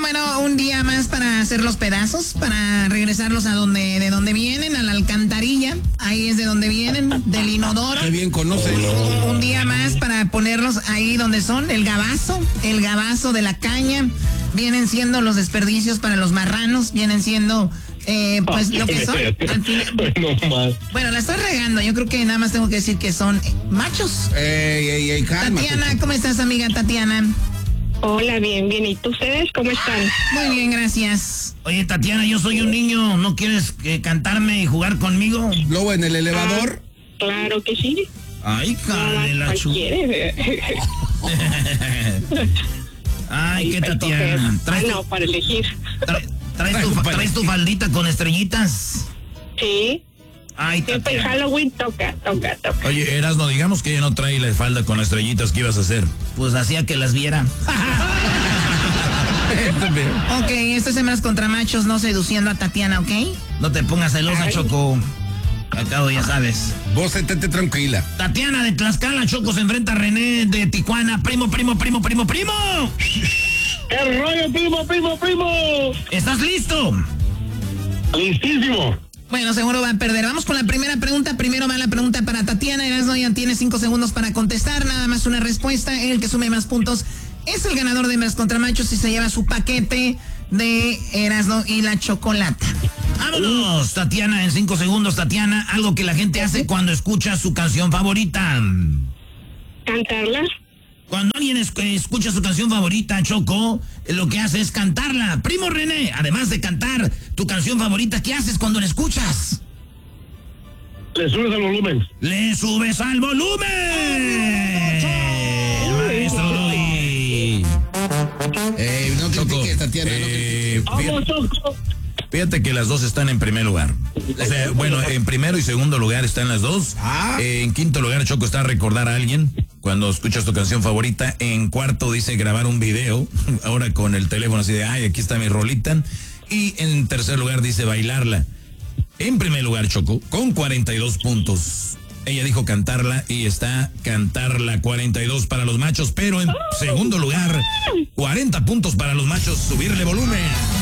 Bueno, un día más para hacer los pedazos, para regresarlos de donde vienen, a la alcantarilla. Ahí es de donde vienen, del inodoro. Qué bien conoces. Un día más para ponerlos ahí donde son, el gabazo de la caña. Vienen siendo los desperdicios para los marranos, vienen siendo... pues lo que son. Al final, bueno, la estoy regando. Yo creo que nada más tengo que decir que son machos. Cálmate. Tatiana, ¿cómo estás, amiga Tatiana? Hola, bien. ¿Y tú, ustedes cómo están? Muy bien, gracias. Oye, Tatiana, yo soy un niño. ¿No quieres cantarme y jugar conmigo? Lobo en el elevador. Claro que sí. Ay, cara de la chu... Ay, qué Tatiana. Para elegir. ¿Traes tu faldita con estrellitas? Sí. Ay, siempre en Halloween toca. Oye, Erasno, digamos que ella no trae la falda con estrellitas, ¿qué ibas a hacer? Pues hacía que las viera. Ok, esto es hembras contra machos, no seduciendo a Tatiana, ¿ok? No te pongas celosa, Choco. Acabo, ya sabes. Vos estate tranquila. Tatiana de Tlaxcala, Choco, se enfrenta a René de Tijuana. Primo. ¡Qué rollo, primo! ¿Estás listo? Listísimo. Bueno, seguro va a perder. Vamos con la primera pregunta. Primero va la pregunta para Tatiana. Erasno ya tiene 5 segundos para contestar. Nada más una respuesta. El que sume más puntos es el ganador de hembras contra machos y se lleva su paquete de Erasno y la chocolata. Vámonos, Tatiana, en 5 segundos, Tatiana. Algo que la gente hace cuando escucha su canción favorita. ¿Cantarla? Cuando alguien escucha su canción favorita, Choco, lo que hace es cantarla. Primo René, además de cantar tu canción favorita, ¿qué haces cuando la escuchas? Le subes al volumen. ¡Le subes al volumen! Maestro Doggy. No critiques, Tatiana, ¡Vamos, Choco! Fíjate que las dos están en primer lugar. O sea, bueno, en primero y segundo lugar están las dos. En quinto lugar, Choco, está recordar a alguien cuando escuchas tu canción favorita. En cuarto dice grabar un video, ahora con el teléfono así de, ay, aquí está mi rolita. Y en tercer lugar dice bailarla. En primer lugar, Choco, con 42 puntos. Ella dijo cantarla y está cantarla, 42 para los machos. Pero en segundo lugar, 40 puntos para los machos, subirle volumen.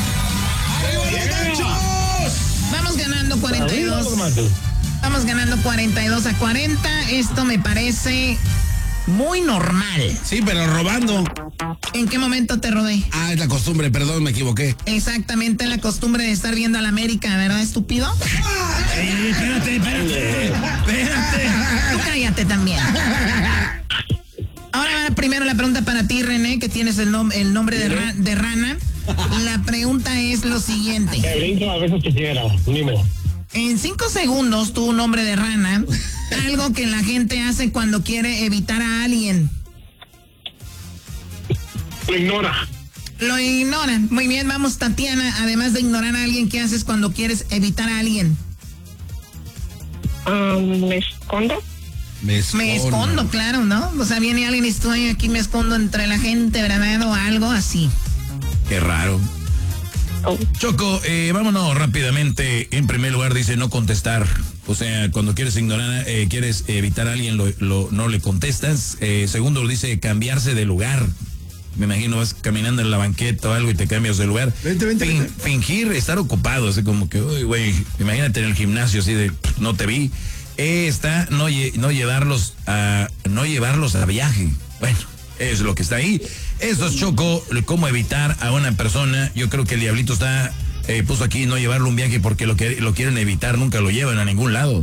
Vamos ganando 42. Vamos ganando 42-40. Esto me parece muy normal. Sí, pero robando. ¿En qué momento te robé? Es la costumbre, perdón, me equivoqué. Exactamente la costumbre de estar viendo a la América, ¿verdad, estúpido? Espérate. Tú cállate también. Ahora va primero la pregunta para ti, René, que tienes el nombre de rana. La pregunta es lo siguiente. A veces quisiera, dime. En 5 segundos, tu nombre de rana, algo que la gente hace cuando quiere evitar a alguien. Lo ignora. Lo ignoran. Muy bien, vamos, Tatiana. Además de ignorar a alguien, ¿qué haces cuando quieres evitar a alguien? ¿Me escondo? Me escondo, claro, ¿no? O sea, viene alguien y estoy aquí, me escondo entre la gente, ¿verdad? O algo así. Qué raro. Choco, vámonos rápidamente. En primer lugar dice no contestar. O sea, cuando quieres ignorar, quieres evitar a alguien, no le contestas. Segundo dice cambiarse de lugar. Me imagino vas caminando en la banqueta o algo y te cambias de lugar. Vente. Fingir estar ocupado, así como que, uy, güey, imagínate en el gimnasio así de, no te vi. Está no llevarlos a viaje. Bueno, es lo que está ahí. Esto es, Choco, cómo evitar a una persona. Yo creo que el diablito está puso aquí no llevarlo un viaje porque lo quieren evitar, nunca lo llevan a ningún lado.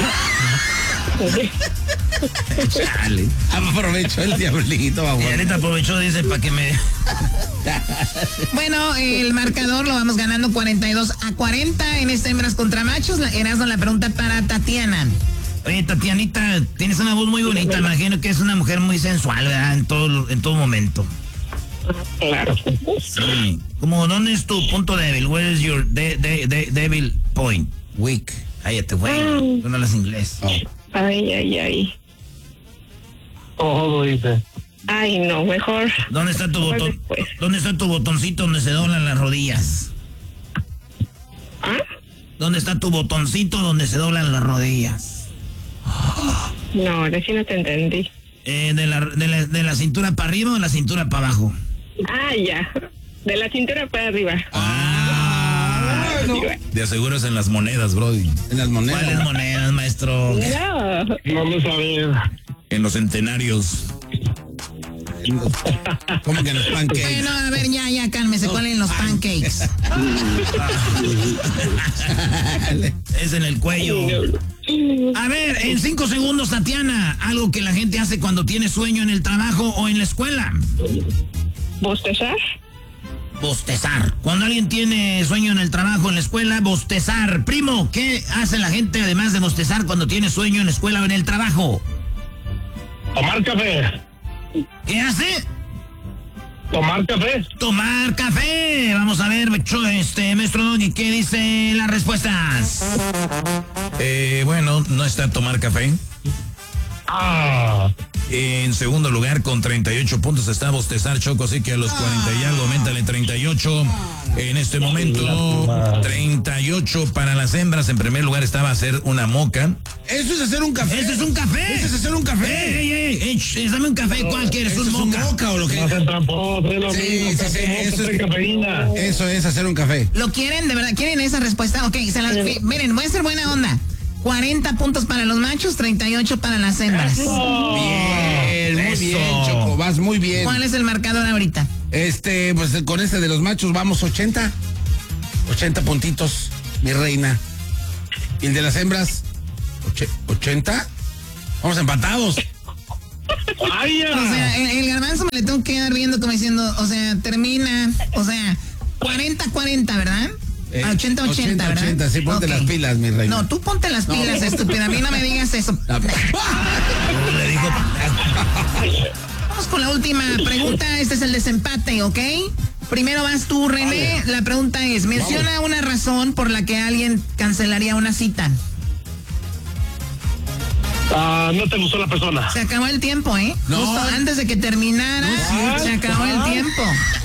Chale. Aprovechó el diablito, vamos. Y ahorita aprovechó, dice, para que me... Bueno, el marcador lo vamos ganando 42-40 en este hembras contra machos. Erasno, la pregunta para Tatiana. Oye, Tatianita, tienes una voz muy bonita. Imagino que es una mujer muy sensual, ¿verdad? En todo momento. Claro. Sí. Como, ¿dónde es tu punto débil? Where is your devil point? Weak. Cállate, güey. Tú no hablas inglés. Ay. Todo dice. Ay, no, mejor. ¿Dónde está tu botón? ¿Dónde está tu botoncito donde se doblan las rodillas? ¿Dónde está tu botoncito donde se doblan las rodillas? No, ahora sí no te entendí. ¿De la cintura para arriba o de la cintura para abajo? Ya. De la cintura para arriba. No. De aseguras en las monedas, Brody. En las monedas. ¿Cuáles monedas, maestro? No. Vamos a ver. En los centenarios. ¿Cómo que en los pancakes? Bueno, a ver, ya, cálmese. ¿Cuál en los pancakes? Es en el cuello. A ver, en 5 segundos, Tatiana, algo que la gente hace cuando tiene sueño en el trabajo o en la escuela. ¿Bostezar? Bostezar. Cuando alguien tiene sueño en el trabajo, en la escuela, bostezar. Primo, ¿qué hace la gente además de bostezar cuando tiene sueño en la escuela o en el trabajo? Tomar café. ¿Qué hace? Tomar café. Tomar café. Vamos a ver, maestro Doggy, ¿qué dice las respuestas? Bueno, no está tomar café. Ah. En segundo lugar, con 38 puntos está bostezar, Choco, así que a los 40 y algo, aumentale 38. En este momento, 38 para las hembras. En primer lugar estaba hacer una moca. Eso es hacer un café. ¡Ese es un café! Eso es hacer un café. ¡Ey! Dame un café, ¿cuál quieres? ¿Eso ¿Un es un moca? moca o lo que? No se tramposo, es lo Sí, mismo. sí, Café, eso moca, es- cafeína. Eso es hacer un café. ¿Lo quieren? ¿De verdad? ¿Quieren esa respuesta? Ok, miren, voy a ser buena onda. 40 puntos para los machos, 38 para las hembras. Bien, muy Eso. bien, Choco, vas muy bien. ¿Cuál es el marcador ahorita? Pues con este de los machos vamos 80. 80 puntitos, mi reina. Y el de las hembras, 80. Vamos empatados. ¡Ay, O sea, el garbanzo me le tengo que quedar viendo como diciendo, o sea, termina, o sea, 40-40, ¿verdad? 80-80, ¿verdad? 80, sí, ponte Ok. las pilas, mi reina. No, tú ponte las pilas, estúpida. A mí no me digas eso. Le digo, Vamos con la última pregunta. Este es el desempate, ¿ok? Primero vas tú, René. La pregunta es, menciona una razón por la que alguien cancelaría una cita. no te gustó la persona. Se acabó el tiempo, ¿eh? No. Justo antes de que terminara, se acabó el tiempo.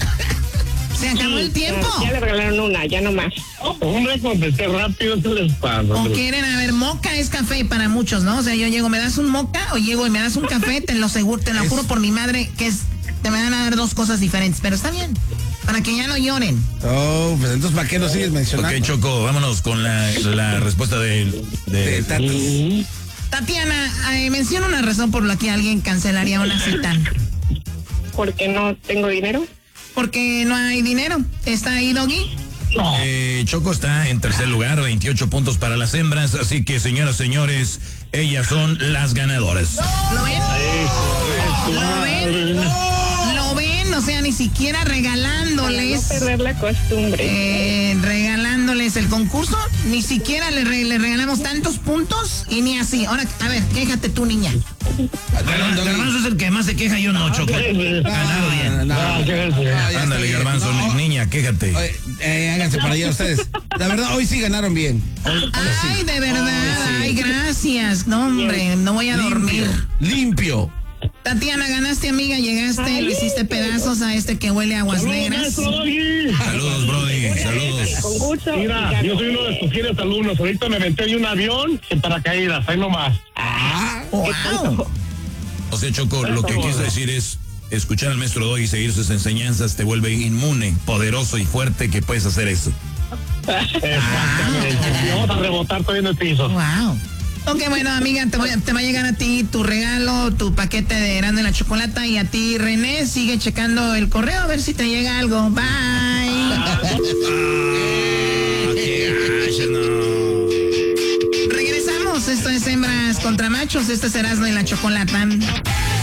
Se acabó el tiempo. Ya le regalaron una, ya no más. Hombre, contesté rápido, se les pasa. O quieren, a ver, moca es café para muchos, ¿no? O sea, yo llego, ¿me das un moca? O llego y me das un café, te lo juro por mi madre que te me van a dar dos cosas diferentes, pero está bien, para que ya no lloren. oh, pues entonces, ¿para qué lo sigues mencionando? Ok, Choco, vámonos con la respuesta de Tati. Tatiana, menciona una razón por la que alguien cancelaría una cita. Porque no tengo dinero. Porque no hay dinero. ¿Está ahí, Doggy? Choco está en tercer lugar, 28 puntos para las hembras, así que señoras, señores, ellas son las ganadoras. ¿Lo ven? ¿Lo ven? ¿Lo ven? O sea, ni siquiera Para no regalándoles... perder la costumbre. regalándoles el concurso, ni siquiera le regalamos tantos puntos y ni así. Ahora, a ver, quéjate tú, niña. Garbanzo es el que más se queja, yo no, Choco. Ganado bien. Ya Ándale, estoy- Garbanzo, no. niña, quéjate. Oye, háganse para allá ustedes. La verdad, hoy sí ganaron bien. Hoy Ay, sí. de verdad, ay, gracias. No, hombre, no voy a dormir. Limpio. Tatiana, ganaste, amiga, llegaste, le hiciste pedazos a este que huele a aguas negras. Saludos, Brody, saludos. Con gusto. Mira, yo soy uno de tus fieles alumnos. Ahorita me aventé de un avión en paracaídas, ahí nomás. Wow. O sea, Choco, lo que quiso decir es, escuchar al maestro Doggy y seguir sus enseñanzas te vuelve inmune, poderoso y fuerte que puedes hacer eso. Exactamente. Y vamos a rebotar todavía en el piso. Wow. Ok, bueno, amiga, te va a llegar a ti tu regalo, tu paquete de Grande la Chocolata, y a ti, René, sigue checando el correo a ver si te llega algo. Bye. Regresamos, esto es Hembras contra Machos, este es Erasmo y la Chocolata.